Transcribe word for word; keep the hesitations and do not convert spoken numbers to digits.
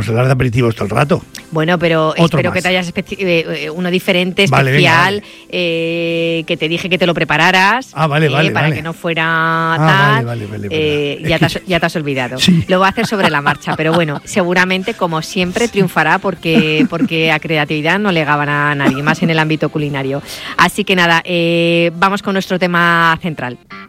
vamos a hablar de aperitivos todo el rato. Bueno, pero Otro espero más. que te hayas especi- eh, uno diferente, Vale, especial, venga, vale. eh, que te dije que te lo prepararas. Ah, vale, eh, vale, Para vale. que no fuera Ah, tal. vale, vale, vale, eh, verdad. ya, Es te has, que- ya te has olvidado. Sí. Lo va a hacer sobre la marcha, pero bueno, seguramente, como siempre, triunfará porque, porque a creatividad no le gana a nadie, más en el ámbito culinario. Así que nada, eh, vamos con nuestro tema central.